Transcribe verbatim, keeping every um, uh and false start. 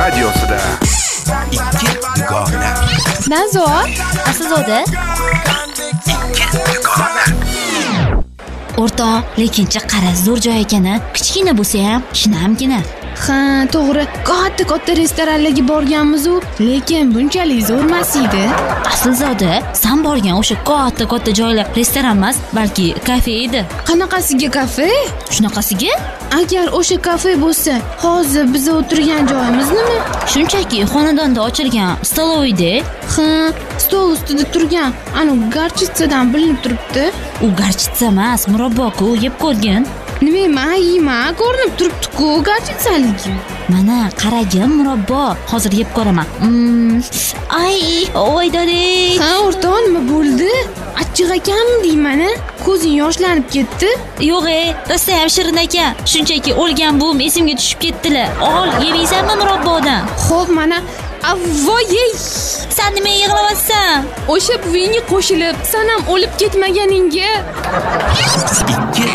radiosida ikki dugona. Nazo, Aslizoda. O'rtoq, lekinchi qara zo'r joy ekan-a. Kichkina bo'lsa ham, shinamgina. Ha, to'g'ri. Katta-katta restoranlarga borganmiz-u, lekin bunchalik zo'rmas edi. Aslzoda, sen borgan o'sha katta-katta joylar restoran emas, balki kafe edi. Qanaqasiga kafe? Shunaqasiga? Agar o'sha kafe bo'lsa, hozir biz o'tirgan joyimiz nima? Shunchaki xonadonda ochilgan stolovoyda. Ha, stol ustida turgan ana garchitsadan bilinib turibdi. U garchitsa emas, murabbo-ku, yeb ko'rgin. Nima, yema, ko'rinib turibdi-ku garchitsaligi. Mana qaragin murabbo, hozir yeb ko'raman. Mm, ay, voydade. Ha, o'rtoq, nima bo'ldi? Achchiq ekan deyman-a? Ko'zing yoshlanib ketdi? Yo'q-e, rosa ham shirin ekan. Shunchaki o'lgan buvim esimga tushib ketdilar. Ol, yemaysanmi murabbodan? Xo'p, mana avvoy. Sen nima yig'layapsan? O'sha buvingga qo'shilib, sen ham o'lib ketmaganingga. ikki